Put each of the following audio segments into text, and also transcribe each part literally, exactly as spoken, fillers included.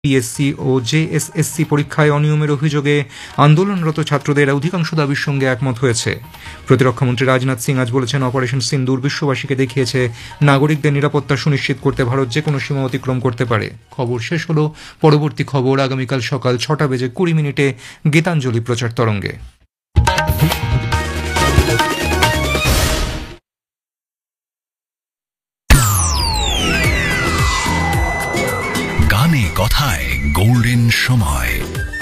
PSC ও জেএসএসসি পরীক্ষায় অনিয়মের অভিযোগে আন্দোলনরত ছাত্রদের অধিকাংশ দাবির সঙ্গে একমত হয়েছে। প্রতিরক্ষামন্ত্রী রাজনাথ সিং আজ বলেছেন, অপারেশন সিন্দুর বিশ্ববাসীকে দেখিয়েছে নাগরিকদের নিরাপত্তা সুনিশ্চিত করতে ভারত যে কোনো সীমা অতিক্রম করতে পারে। খবর শেষ হলো। পরবর্তী খবর আগামীকাল সকাল ছটা বেজে কুড়ি মিনিটে গীতাঞ্জলি প্রচার তরঙ্গে। গানে কথায় গোল্ডেন সময়।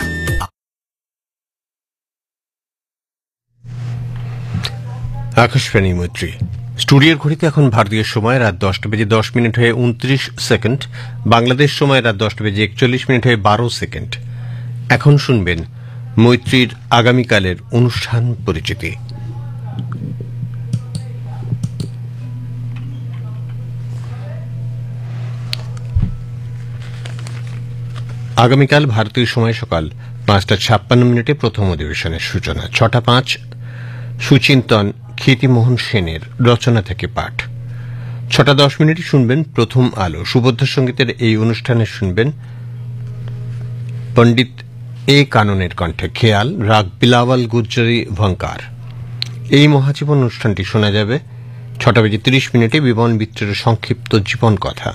আকাশবাণী মৈত্রী স্টুডিওর ঘড়িতে এখন ভারতীয় সময় রাত দশটা বেজে দশ মিনিট হয়ে উনত্রিশ সেকেন্ড, বাংলাদেশ সময় রাত দশটা বেজে একচল্লিশ মিনিট হয়ে বারো সেকেন্ড। এখন শুনবেন মৈত্রীর আগামীকালের অনুষ্ঠান পরিচিতি। আগামীকাল ভারতীয় সময় সকাল পাঁচটা ছাপ্পান্ন মিনিটে প্রথম অধিবেশনের সূচনা। ছটা পাঁচ সুচিন্তন ক্ষিতিমোহন সেনের রচনা থেকে পাঠ। ছটা দশ মিনিটে শুনবেন প্রথম আলো। সুবদ্ধ সঙ্গীতের এই অনুষ্ঠানে শুনবেন পণ্ডিত এ কাননের কণ্ঠে খেয়াল, রাগ বিলাওয়াল গুজ্জরি ভঙ্কার। এই মহাজীবন অনুষ্ঠানটি শোনা যাবে ছটা বেজে তিরিশ মিনিটে বিমান মিত্রের সংক্ষিপ্ত জীবন কথা।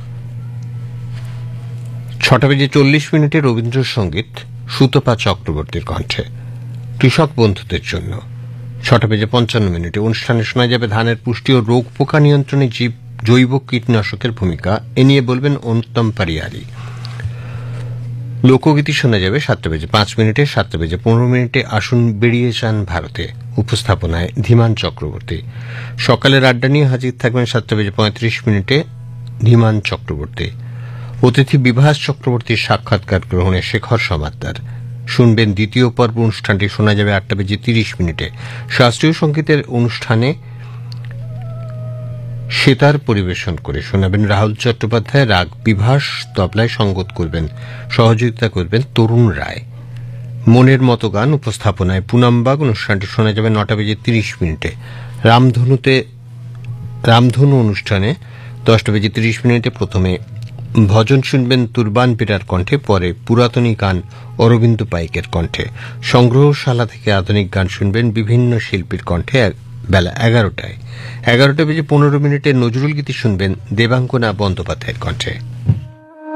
ছটা বেজে চল্লিশ মিনিটে রবীন্দ্রসঙ্গীত সুতপা চক্রবর্তীর কণ্ঠে কৃষক বন্ধুদের জন্য। ছটা বেজে পঞ্চান্ন মিনিটে অনুষ্ঠানে শোনা যাবে ধানের পুষ্টি ও রোগ পোকা নিয়ন্ত্রণে জীব জৈব কীটনাশকের ভূমিকা। এ নিয়ে বলবেন অনুত্তম পারিয়ারি। লোকগীতি শোনা যাবে সাতটা বেজে পাঁচ মিনিটে। সাতটা বেজে পনেরো মিনিটে আসুন বেরিয়ে যান ভারতে, উপস্থাপনায় ধীমান চক্রবর্তী। সকালের আড্ডা নিয়ে হাজির থাকবেন সাতটা বেজে পঁয়ত্রিশ মিনিটে ধীমান চক্রবর্তী। অতিথি বিভাস চক্রবর্তীর সাক্ষাৎকার গ্রহণে শেখর সমাদ্দার। শুনবেন দ্বিতীয় পর্ব। অনুষ্ঠানটি শোনা যাবে আটটা বেজে তিরিশ মিনিটে। শাস্ত্রীয় সঙ্গীতের অনুষ্ঠানে সেতার পরিবেশন করে শোনাবেন রাহুল চট্টোপাধ্যায়। রাগ বিভাস তবলায় সঙ্গত করবেন, সহযোগিতা করবেন তরুণ রায়। মনের মতো গান, উপস্থাপনায় পুনামবাগ। অনুষ্ঠানটি শোনা যাবে নটা বেজে তিরিশ মিনিটে। রামধনুতে রামধনু অনুষ্ঠানে দশটা বেজে তিরিশ মিনিটে প্রথমে ভজন শুনবেন তুরবান পিরার কণ্ঠে, পরে পুরাতনী গান অরবিন্দ পাইকের কণ্ঠে। সংগ্রহশালা থেকে আধুনিক গান শুনবেন বিভিন্ন শিল্পীর কণ্ঠে বেলা এগারোটায়। এগারোটা বেজে পনেরো মিনিটে নজরুল গীতি শুনবেন দেবাঙ্গনা বন্দ্যোপাধ্যায়ের কণ্ঠে।